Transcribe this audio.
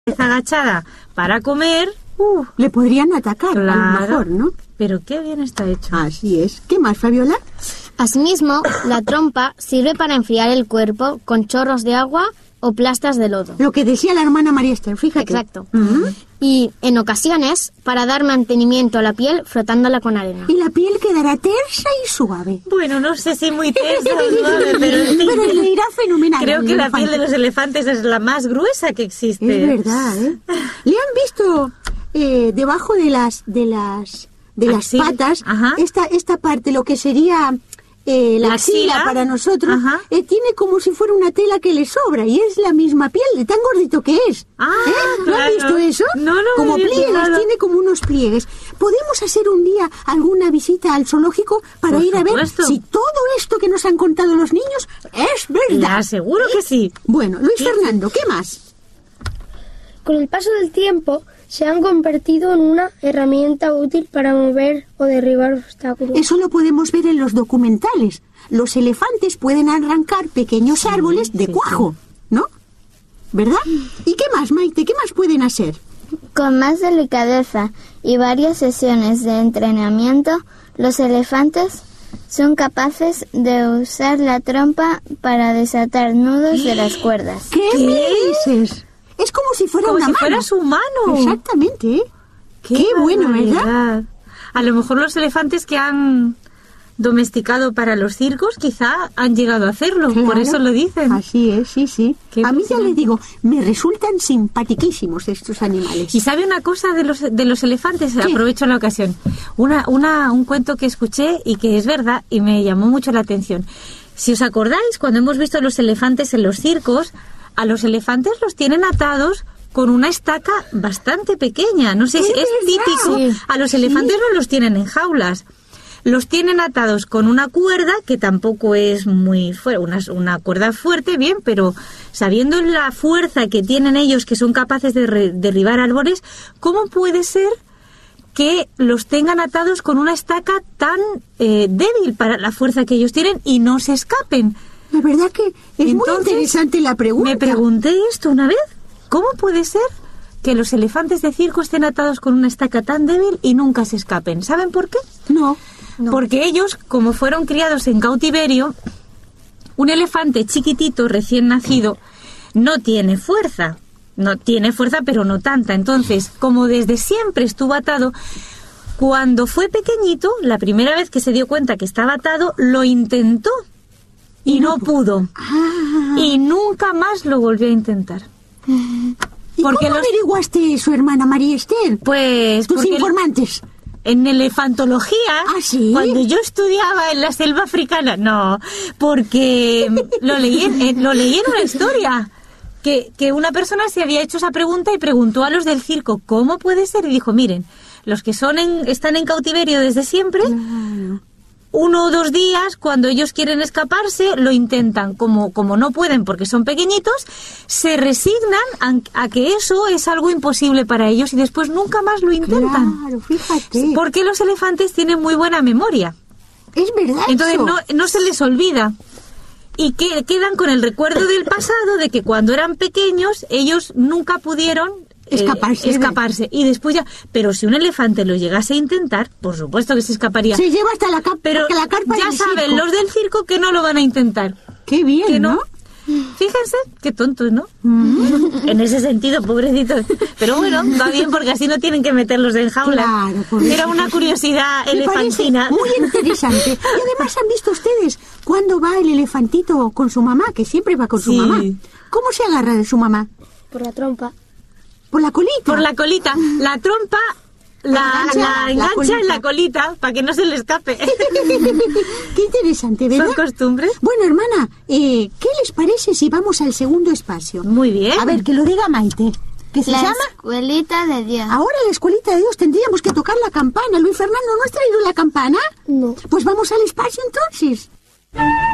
agachada para comer, le podrían atacar, claro, a lo mejor, ¿no? Pero qué bien está hecho. Así es. ¿Qué más, Fabiola? Asimismo, la trompa sirve para enfriar el cuerpo con chorros de agua o plastas de lodo. Lo que decía la hermana María Esther, fíjate. Exacto. Y en ocasiones, para dar mantenimiento a la piel frotándola con arena. Y la piel quedará tersa y suave. Bueno, no sé si muy tersa o suave, pero le irá fenomenal. Creo que la piel de los elefantes es la más gruesa que existe. Es verdad, ¿eh? ¿Le han visto debajo de las patas, esta parte, lo que sería la axila para nosotros, tiene como si fuera una tela que le sobra y es la misma piel, de tan gordito que es. ¿No has visto eso? No, como pliegues, tiene como unos pliegues. ¿Podemos hacer un día alguna visita al zoológico para ir a ver si todo esto que nos han contado los niños es verdad? Seguro que sí. Bueno, Luis Fernando, ¿qué más? Con el paso del tiempo se han convertido en una herramienta útil para mover o derribar obstáculos. Eso lo podemos ver en los documentales. Los elefantes pueden arrancar pequeños árboles de cuajo, ¿no? ¿Verdad? ¿Y qué más, Maite? ¿Qué más pueden hacer? Con más delicadeza y varias sesiones de entrenamiento, los elefantes son capaces de usar la trompa para desatar nudos de las cuerdas. ¿Qué dices? Es como si fuera una mano. Como si fuera su mano. Exactamente, ¿eh? Qué bueno, ¿verdad? A lo mejor los elefantes que han domesticado para los circos quizá han llegado a hacerlo, claro, por eso lo dicen. Así es, sí. A mí ya les digo, me resultan simpaticísimos estos animales. ¿Y sabe una cosa de los elefantes? ¿Qué? Aprovecho la ocasión. Un cuento que escuché y que es verdad y me llamó mucho la atención. Si os acordáis, cuando hemos visto a los elefantes en los circos, a los elefantes los tienen atados con una estaca bastante pequeña. No sé si es típico. Sí. A los elefantes no los tienen en jaulas. Los tienen atados con una cuerda que tampoco es muy fuerte, una cuerda fuerte, bien, pero sabiendo la fuerza que tienen ellos, que son capaces de derribar árboles, ¿cómo puede ser que los tengan atados con una estaca tan débil para la fuerza que ellos tienen y no se escapen? La verdad que es muy interesante la pregunta. Me pregunté esto una vez. ¿Cómo puede ser que los elefantes de circo estén atados con una estaca tan débil y nunca se escapen? ¿Saben por qué? No. Porque ellos, como fueron criados en cautiverio, un elefante chiquitito, recién nacido, no tiene fuerza. No tiene fuerza, pero no tanta. Entonces, como desde siempre estuvo atado, cuando fue pequeñito, la primera vez que se dio cuenta que estaba atado, lo intentó. Y no pudo. Y nunca más lo volvió a intentar. ¿Y cómo averiguaste eso, hermana María Esther? Pues... ¿Tus informantes? En elefantología, ¿sí? Cuando yo estudiaba en la selva africana, no, porque lo leí en una historia, que una persona se había hecho esa pregunta y preguntó a los del circo, ¿cómo puede ser? Y dijo, miren, los que están en cautiverio desde siempre... Claro. 1 o 2 días, cuando ellos quieren escaparse, lo intentan. Como no pueden porque son pequeñitos, se resignan a que eso es algo imposible para ellos y después nunca más lo intentan. Claro, fíjate. Porque los elefantes tienen muy buena memoria. Es verdad. Entonces no se les olvida. Y quedan con el recuerdo del pasado de que cuando eran pequeños ellos nunca pudieron escaparse. Y después ya... Pero si un elefante lo llegase a intentar, por supuesto que se escaparía. Se lleva hasta la carpa. Pero la carpa ya saben los del circo que no lo van a intentar. Qué bien, que ¿no? Fíjense, qué tontos, ¿no? En ese sentido, pobrecitos. Pero bueno, va bien porque así no tienen que meterlos en jaula. Claro, era una curiosidad elefantina. Muy interesante. Y además, ¿han visto ustedes cuándo va el elefantito con su mamá? Que siempre va con su mamá. ¿Cómo se agarra de su mamá? Por la trompa. ¿Por la colita? Por la colita. La trompa la engancha en la colita para que no se le escape. Qué interesante, ¿verdad? Son costumbres. Bueno, hermana, ¿qué les parece si vamos al segundo espacio? Muy bien. A ver, que lo diga Maite. ¿Qué se llama? La Escuelita de Dios. Ahora la Escuelita de Dios tendríamos que tocar la campana. Luis Fernando, ¿no has traído la campana? No. Pues vamos al espacio entonces.